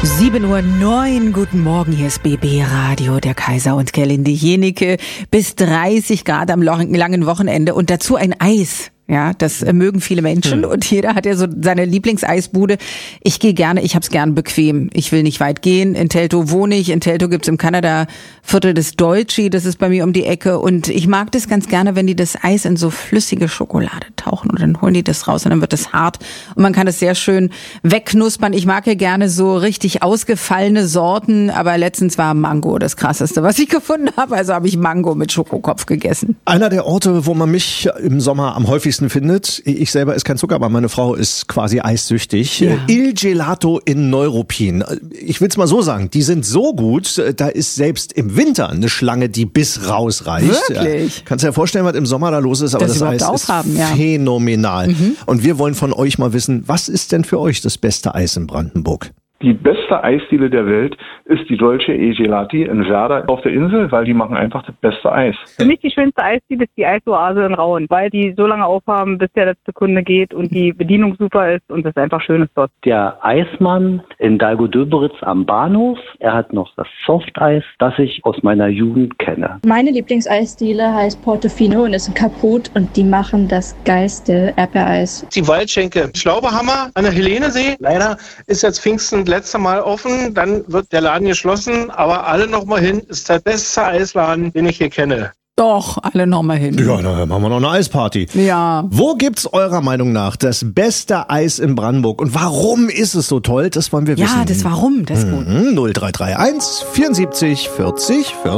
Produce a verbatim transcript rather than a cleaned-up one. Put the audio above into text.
sieben Uhr neun, guten Morgen, hier ist B B Radio, der Kaiser und Gerlinde Jenike, bis dreißig Grad am langen Wochenende und dazu ein Eis. Ja, das mögen viele Menschen hm. und jeder hat ja so seine Lieblingseisbude. Ich gehe gerne, ich hab's gern bequem. Ich will nicht weit gehen. In Teltow wohne ich. In Teltow gibt's im Kanada Viertel des Dolce, das ist bei mir um die Ecke. Und ich mag das ganz gerne, wenn die das Eis in so flüssige Schokolade tauchen und dann holen die das raus und dann wird es hart. Und man kann es sehr schön wegknuspern. Ich mag ja gerne so richtig ausgefallene Sorten, aber letztens war Mango das Krasseste, was ich gefunden habe. Also habe ich Mango mit Schokokopf gegessen. Einer der Orte, wo man mich im Sommer am häufigsten findet. Ich selber esse kein Zucker, aber meine Frau ist quasi eissüchtig. Ja. Il Gelato in Neuruppin. Ich will es mal so sagen, die sind so gut, da ist selbst im Winter eine Schlange, die bis rausreicht. Wirklich? Ja. Kannst dir ja vorstellen, was im Sommer da los ist, aber das, das Eis aufhaben, ist ja. phänomenal. Mhm. Und wir wollen von euch mal wissen, was ist denn für euch das beste Eis in Brandenburg? Die beste Eisdiele der Welt ist die Dolce e Gelati in Werder auf der Insel, weil die machen einfach das beste Eis. Für mich die schönste Eisdiele ist die Eisoase in Rauen, weil die so lange aufhaben, bis der letzte Kunde geht und die Bedienung super ist und es einfach schön ist dort. Der Eismann in Dalgo-Döberitz am Bahnhof, er hat noch das Softeis, das ich aus meiner Jugend kenne. Meine Lieblingseisdiele heißt Portofino und ist in Kaput und die machen das geilste Erdbeereis. Die Waldschenke Schlaubehammer an der Helenesee. Leider ist jetzt Pfingsten letzte Mal offen, dann wird der Laden geschlossen, aber alle noch mal hin, ist der beste Eisladen, den ich hier kenne. Doch, alle noch mal hin. Ja, dann machen wir noch eine Eisparty. Ja. Wo gibt's eurer Meinung nach das beste Eis in Brandenburg und warum ist es so toll? Das wollen wir wissen. Ja, das Warum, das ist gut. null drei drei eins vierundsiebzig vierzig vierzig